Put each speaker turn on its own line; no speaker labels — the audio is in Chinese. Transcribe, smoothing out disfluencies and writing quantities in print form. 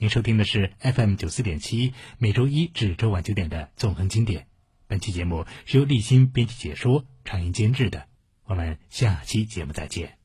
您收听的是 FM94.7，每周一至周晚9点的纵横经典。本期节目是由立新编辑解说，常音监制的。我们下期节目再见。